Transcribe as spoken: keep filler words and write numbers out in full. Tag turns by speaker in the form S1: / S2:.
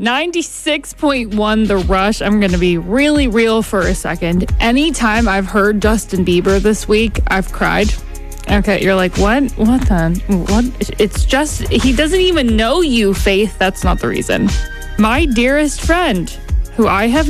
S1: ninety-six point one The Rush. I'm going to be really real for a second. Anytime I've heard Justin Bieber this week, I've cried. Okay, you're like, what? What then? What? It's just, he doesn't even know you, Faith. That's not the reason. My dearest friend, who I have